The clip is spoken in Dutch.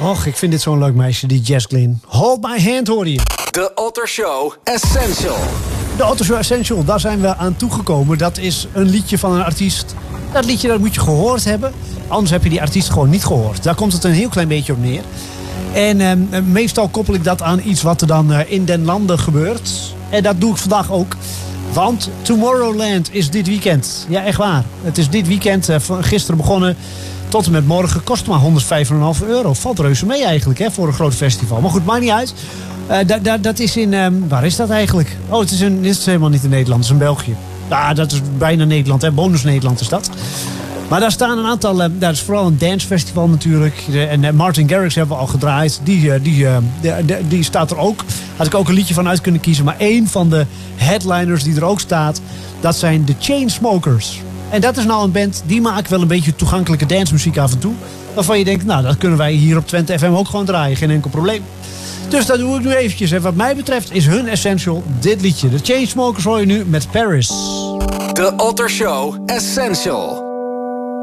Och, ik vind dit zo'n leuk meisje, die Jess Glynn. Hold my hand, hoor je. De Otter Show Essential. De Otter Show Essential, daar zijn we aan toegekomen. Dat is een liedje van een artiest. Dat liedje dat moet je gehoord hebben. Anders heb je die artiest gewoon niet gehoord. Daar komt het een heel klein beetje op neer. En meestal koppel ik dat aan iets wat er dan in den landen gebeurt. En dat doe ik vandaag ook. Want Tomorrowland is dit weekend. Ja, echt waar. Het is dit weekend, gisteren begonnen tot en met morgen. Kost maar €105,5. Valt reuze mee eigenlijk, hè, voor een groot festival. Maar goed, maakt niet uit. Dat is in... waar is dat eigenlijk? Oh, dit is helemaal niet in Nederland. Het is in België. Ja, dat is bijna Nederland, hè. Bonus Nederland is dat. Maar daar staan een aantal... dat is vooral een dancefestival natuurlijk. En Martin Garrix hebben we al gedraaid. Die staat er ook. Had ik ook een liedje van uit kunnen kiezen. Maar één van de headliners die er ook staat... dat zijn de Chainsmokers. En dat is nou een band... die maakt wel een beetje toegankelijke dancemuziek af en toe. Waarvan je denkt... nou, dat kunnen wij hier op Twente FM ook gewoon draaien. Geen enkel probleem. Dus dat doe ik nu eventjes. En wat mij betreft is hun essential dit liedje. De Chainsmokers hoor je nu met Paris. De Otter Show Essential.